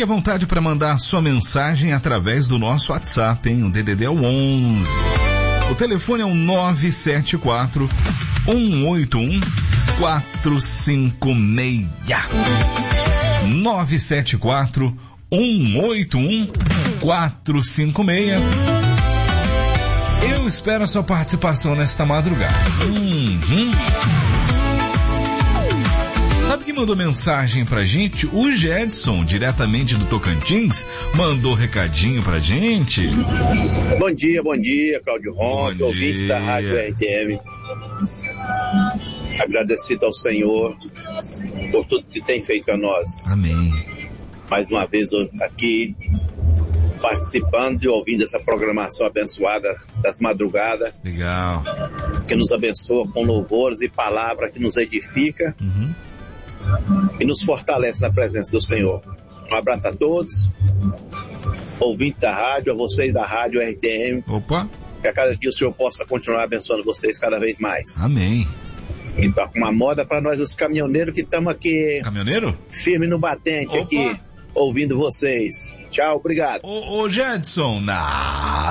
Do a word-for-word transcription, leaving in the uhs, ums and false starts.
Fique à vontade para mandar sua mensagem através do nosso WhatsApp, hein? O D D D é o onze. O telefone é o nove sete quatro, um oito um, quatro cinco seis. nove sete quatro, um oito um, quatro cinco seis. Eu espero a sua participação nesta madrugada. Uhum. Sabe quem mandou mensagem pra gente? O Jedson, diretamente do Tocantins, mandou recadinho pra gente. Bom dia, bom dia, Cláudio Ronque, ouvintes da Rádio R T M. Agradecido ao Senhor por tudo que tem feito a nós. Amém. Mais uma vez aqui, participando e ouvindo essa programação abençoada das madrugadas. Legal. Que nos abençoa com louvores e palavra que nos edifica. Uhum. E nos fortalece na presença do Senhor. Um abraço a todos, ouvintes da rádio, a vocês da rádio R T M. Opa! Que a cada dia o Senhor possa continuar abençoando vocês cada vez mais. Amém. E toca uma moda para nós os caminhoneiros que estamos aqui. Caminhoneiro? Firme no batente. Opa. Aqui, ouvindo vocês. Tchau, obrigado. Ô, ô Jedson, nada.